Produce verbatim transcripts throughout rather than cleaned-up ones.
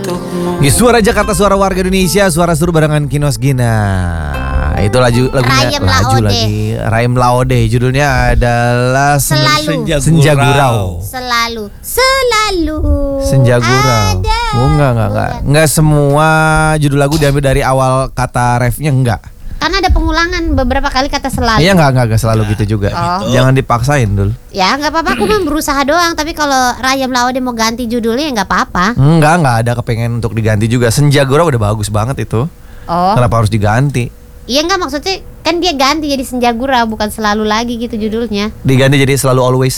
Ya, suara Jakarta, suara warga Indonesia, suara seru barengan Kinos Gina. Itu lagu lagunya Rayem laju Laode. lagi. Rayem Laode. Judulnya adalah Selalu. Senja, Senja Gurau. Selalu, selalu. Senja Gurau. Ada. Oh, enggak, enggak, enggak. Enggak semua judul lagu diambil dari awal kata refnya, enggak. Karena ada pengulangan beberapa kali kata selalu. Iya, enggak, enggak, enggak selalu gitu juga. Oh. Jangan dipaksain, Dul. Ya nggak apa-apa, aku mah berusaha doang. Tapi kalau Rayem Laode mau ganti judulnya ya nggak apa-apa. Enggak, enggak ada kepengen untuk diganti juga. Senja Gurau udah bagus banget itu. Oh. Kenapa harus diganti? Iya nggak, maksudnya kan dia ganti jadi Senja Gurau, bukan selalu lagi gitu judulnya. Diganti jadi selalu always.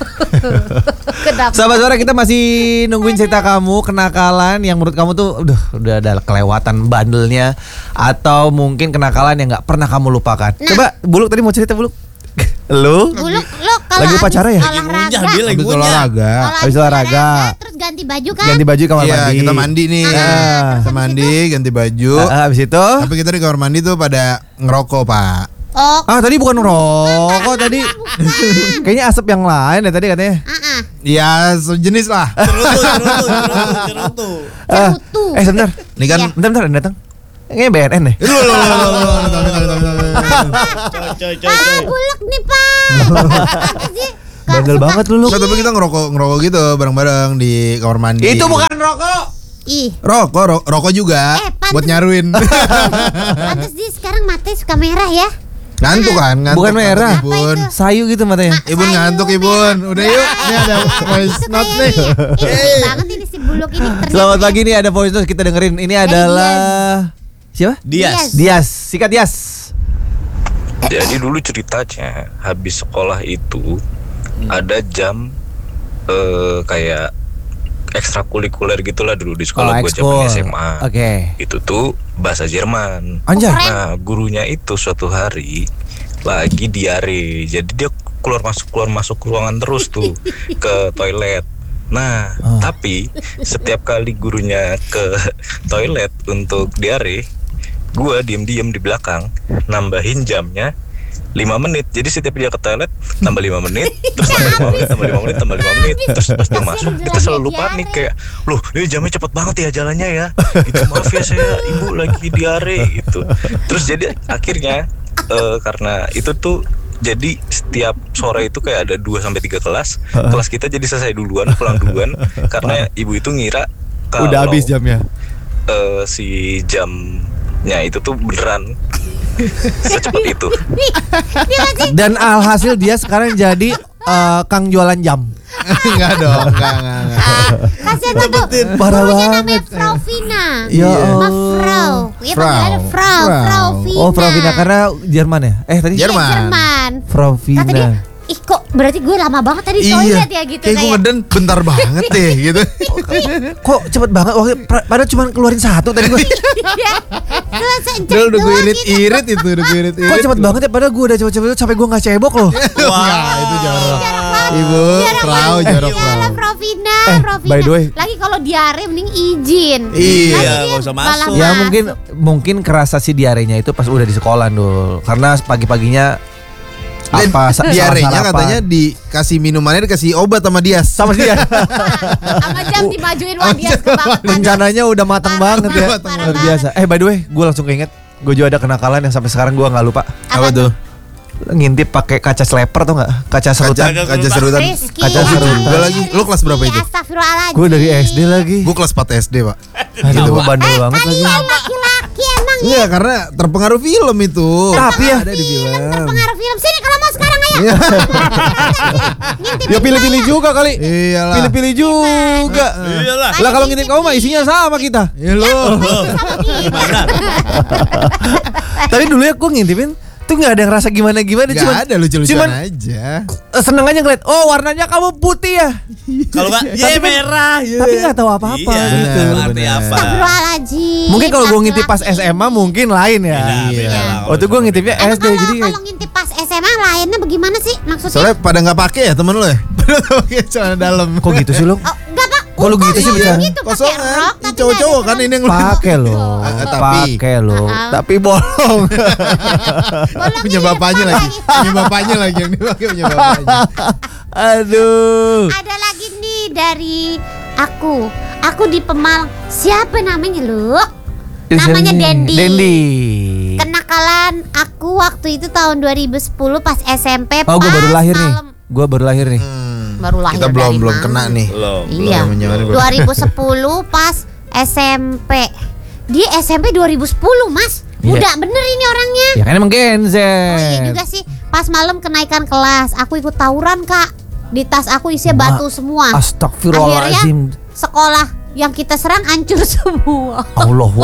Kenapa? Sahabat suara, kita masih nungguin cerita kamu, kenakalan yang menurut kamu tuh udah udah ada kelewatan bandelnya, atau mungkin kenakalan yang nggak pernah kamu lupakan. Nah. Coba Buluk tadi mau cerita, Buluk. Lu? Buluk lo kalau Lagi habis upacara ya? olahraga, Dia lagi Habis ngunyah. olahraga. kalau Habis olahraga. terus ganti baju kan? Ganti baju kamar Iya, mandi. kita mandi nih. Ah. Kita mandi, ganti baju. Ah, habis itu? Tapi kita di kamar mandi tuh pada ngerokok, Pak. Oh, Ah, tadi bukan rokok tadi. Kayaknya asap yang lain ya tadi katanya. ah, Ya, sejenis lah. Cerutu, cerutu, cerutu, cerutu. Ah, Cerutu. eh sebentar. Ini kan Iya. Bentar, bentar, ada datang. Kayaknya B N N deh. Loh, loh, loh, loh, loh, loh, bentar, bentar, bentar, bentar, bentar. Coy, coy, coy, ah, coy. buluk nih pak. Apa sih? Kok Bandel suka- banget lu, lu. Nggak, tapi kita ngerokok ngerokok gitu bareng-bareng di kamar mandi. Itu bukan rokok. Ih, rokok, ro- rokok juga Eh, pantes. buat nyaruin. pantes dia sekarang matanya suka merah ya. Ngantuk kan? Ngantuk, Bukan merah. ngantuk, Ibun. Apa itu? Sayu gitu matanya. Ma- Ibun sayur ngantuk, merah. Ibun. Udah yuk. Ini ada voice Itu note nih. kayaknya. Ih, ngeri banget ini si buluk ini. Ternyata Selamat ya. pagi nih, ada voice note kita dengerin. Ini adalah siapa? Dias. Dias, sikat Dias. Jadi dulu ceritanya habis sekolah itu ada jam eh, kayak ekstrakurikuler gitulah dulu di sekolah gue zaman S M A. Oke. Itu tuh bahasa Jerman. Anjay. Nah, gurunya itu suatu hari lagi diare. Jadi dia keluar masuk keluar masuk ruangan terus tuh ke toilet. Nah, Oh. tapi setiap kali gurunya ke toilet untuk diare, gua diem-diem di belakang nambahin jamnya lima menit. Jadi setiap dia ke toilet tambah lima menit, terus tambah lima menit, tambah lima menit, tambah lima menit. Terus pas dia masuk kita selalu panik kayak, "Loh, ini jamnya cepet banget ya jalannya ya." Itu maaf ya, saya ibu lagi diare gitu. Terus jadi akhirnya eh, karena itu tuh jadi setiap sore itu kayak ada dua sampai tiga kelas. Kelas kita jadi selesai duluan, pulang duluan karena ibu itu ngira kalau Udah habis jamnya. eh, si jamnya itu tuh beneran secepat itu. Dan alhasil dia sekarang jadi eh, kang jualan jam. Enggak dong, enggak, enggak, enggak. Kasihan tuh tuh. Parah Gurunya banget. namanya Frau Vina. Ya Ma Allah. Frau. Ya Frau. panggilannya Frau. Frau. Frau Vina. Oh, Frau Vina karena Jerman ya? Eh tadi Iya, Jerman. Jerman. Frau Kata dia, Vina. ih kok berarti gue lama banget tadi toilet ya gitu. Kayak gue ngeden bentar banget deh gitu. Kok cepet banget? Waktu padahal cuma keluarin satu tadi gue. Iya. Cuma sejam Udah udah gue doang irit gitu. irit itu, udah gue irit Kok irit. cepet banget ya? Padahal gue udah cepet-cepet sampai gue nggak cebok loh. Wah, itu jorok. Ibu, Frau, jorok Frau. Iyalah Frau Vina, Eh, Frau Vina. by the way. Lagi kalau diare mending izin. Iya, Lagi dia nggak usah malah masuk. Ya masuk. mungkin mungkin kerasa si diarenya itu pas udah di sekolah dulu. Karena pagi-paginya Dan apa sa- diarenya sarapan. katanya dikasih minumannya dikasih obat sama dia. sama dia. sama jam dimajuin wah dia kebangetan. Rencananya udah matang Parah banget ya. banget, parah Luar biasa. Eh by the way, gue langsung keinget gue juga ada kenakalan yang sampai sekarang gue nggak lupa. Apa tuh? Ngintip pakai kaca sleper tuh nggak? Kaca serutan. Kaca, kaca serutan. Rizky. Kaca Oh, gitu serutan. juga lagi. Lu kelas berapa itu? Astagfirullahaladzim. Gue dari S D lagi. Gue kelas empat S D, Pak. Aduh, gue Pak. bandel banget lagi. Kalian laki-laki emang ya. Iya, karena terpengaruh film itu. Tapi ya, ada di film. Pengaruh film sini kalau mau sekarang ayo. Iya. Ngintip ya pilih-pilih juga kali. Iyalah. Pilih-pilih juga. Iyalah. Lah kalau ngintip kamu mah isinya sama kita. Ya lu. sama kita. Gimana? Tapi dulu ya gue ngintipin tuh nggak ada yang rasa gimana-gimana. Gak Cuman ada lucu-lucuan cuman aja. eh, seneng aja ngeliat. Oh warnanya kamu putih ya. Kalau nggak, Tapi ya kan- merah. ya. tapi nggak tahu apa-apa Iya, gitu. ngerti Bener. apa? Astagfirullahaladzim. Mungkin kalau gue ngintip pas Laki-laki. S M A mungkin lain ya. Beda, beda Iya. lah. Waktu gue ngintipnya Emang S D kalau, jadi kalau ngintip pas S M A lainnya bagaimana sih maksudnya? Soalnya pada nggak pakai ya temen lu ya. Pada nggak pakai celana dalam. kok gitu sih lu? Oh, enggak Pak. Kok lu gitu sih Kok bicara? gitu pakai Kosongan. rok Ih, tapi cowok-cowok nggak kan ada ini yang Pakai loh. Ah, tapi- Pakai loh. Ah. Tapi bolong. Bolong punya ini bapaknya depan lagi. Punya bapaknya lagi yang dipakai punya bapaknya. Aduh. Ada lagi nih dari Aku, aku di Pemalang. Siapa namanya lu? Namanya Dendi. Dendi. Kenakalan aku waktu itu tahun dua ribu sepuluh pas S M P. Oh, gue baru pas lahir nih. malam- Gue baru lahir nih. Hmm. Baru lahir Kita belum dari belum mana? kena nih. Belum. Iya. Belum. dua ribu sepuluh pas S M P. Di S M P dua ribu sepuluh, Mas. Iya. Muda bener ini orangnya. Ya kan emang Gen Z. Oh iya juga sih. Pas malam kenaikan kelas, aku ikut tawuran, Kak. Di tas aku isinya Ma- batu semua. Astagfirullahaladzim. Sekolah yang kita serang hancur semua. Allahu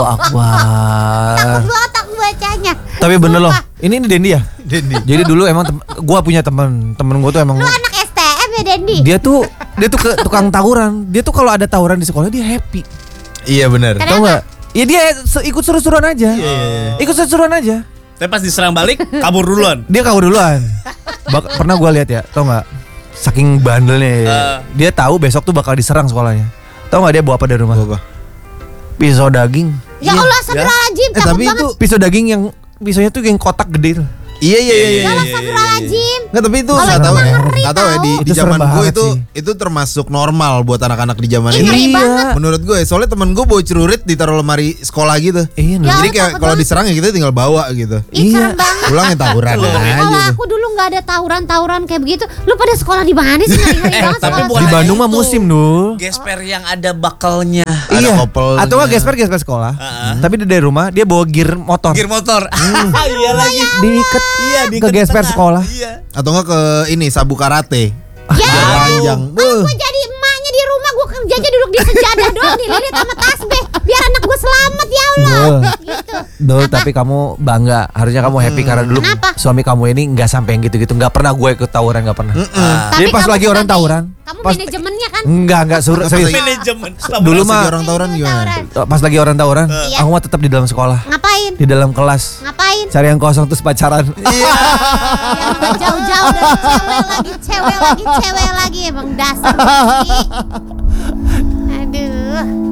Akbar. Takut banget aku bacanya. Tapi bener loh. Sumpah. Ini ini Dendi ya? Dendi. Jadi dulu emang tem- gua punya teman, temen gua tuh emang Lu anak S T M ya, Dendi? dia tuh dia tuh ke tukang tawuran. Dia tuh kalau ada tawuran di sekolah dia happy. Iya benar. Kenapa? Tahu nggak? Ya dia se- ikut seru-seruan aja. Ikut seru-seruan aja. Tapi pas diserang balik kabur duluan. Dia kabur duluan. Bak- pernah gua lihat ya, tau nggak? Saking bandelnya ya. Uh. Dia tahu besok tuh bakal diserang sekolahnya. Tahu nggak dia bawa apa dari rumah? Apa? Pisau daging. Ya Allah, astagfirullahaladzim, Eh, takut tapi banget. itu Pisau daging yang pisaunya tuh yang kotak gede tuh. iya iya iya. Ya iya. Allah, astagfirullahaladzim. Nggak, tapi itu Kalau nggak itu tahu mah ya. ngeri Nggak tahu ya di, tahu. di Itu serem zaman gue banget itu sih. itu termasuk normal buat anak-anak di zaman Ih, ini. ngeri Iya. banget. Menurut gue, soalnya temen gue bawa celurit ditaruh lemari sekolah gitu. Iya, Ya, Jadi Allah, kayak takut kalau banget. diserang ya kita tinggal bawa gitu. Ih, Iya. serem banget. Pulang ya tawuran Tapi aja kalau tuh. aku dulu nggak ada tawuran-tawuran kayak begitu, lu pada sekolah di mana sih? Ngeri-ngeri banget tapi sekolah. bukan Di Bandung mah itu. musim dul. Gesper yang ada bakalnya. Ada Iya. kopelnya. Atau nggak gesper gesper sekolah. Tapi dia dari rumah dia bawa gear motor. Gear motor. Iya lagi. Diikat Iya di ke gesper sekolah. Iya. Atau nggak ke ini sabu karate. Ya, Biar panjang. kalau gue jadi emaknya di rumah, gue kerjanya duduk di sejadah doang, dililit sama tasbih, biar anak gue selamat ya Allah. Dul. Gitu. Dul, tapi kamu bangga. Harusnya kamu happy karena dulu Kenapa? suami kamu ini nggak sampai yang gitu-gitu. Nggak pernah gue ikut tawuran, nggak pernah. Tapi Jadi pas kamu lagi orang sebagai- tawuran, kamu pas- manajemennya kan? Enggak, enggak suruh serius. Manajemen. Dulu Pas mah lagi orang tawuran gimana? pas lagi orang tawuran, Iya. aku mah tetap di dalam sekolah, Ngapain? di dalam kelas. Ngapain? Cari yang kosong terus pacaran. Ya, emang jauh-jauh dari cewek lagi, cewek lagi, cewek lagi, emang dasar. Aduh.